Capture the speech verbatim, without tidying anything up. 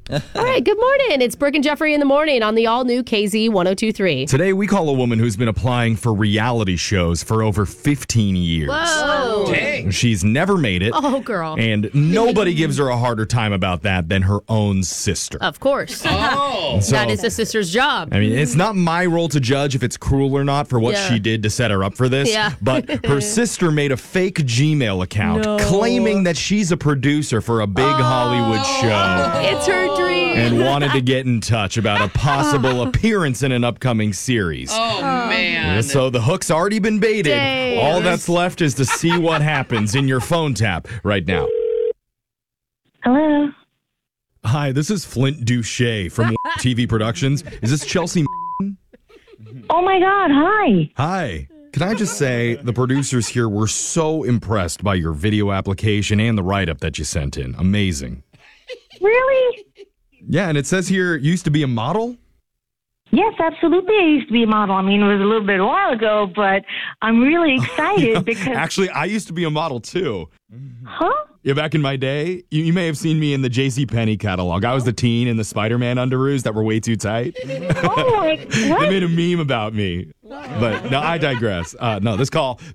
All right, good morning. It's Brooke and Jeffrey in the morning on the all-new K Z one oh two point three. Today, we call a woman who's been applying for reality shows for over fifteen years. Whoa. Dang. She's never made it. Oh, girl. And nobody gives her a harder time about that than her own sister. Of course. Oh. So, That is a sister's job. I mean, it's not my role to judge if it's cruel or not for what Yeah. she did to set her up for this. Yeah. But her sister made a fake Gmail account No. claiming that she's a producer for a big Hollywood show. It's her dream. And wanted to get in touch about a possible appearance in an upcoming series. Oh, man. So the hook's already been baited. Dang. All that's left is to see what happens in your phone tap right now. Hello. Hi, this is Flint Douche from T V Productions. Is this Chelsea? Oh my God. Hi. Hi. Can I just say, the producers here were so impressed by your video application and the write-up that you sent in. Amazing. Really? Yeah, and it says here you used to be a model? Yes, absolutely. I used to be a model. I mean, it was a little bit a while ago, but I'm really excited because. Actually, I used to be a model too. Huh? Yeah, back in my day, you, you may have seen me in the JCPenney catalog. I was the teen in the Spider-Man underoos that were way too tight. Oh my. They What? made a meme about me. But no, I digress. Uh, no, this call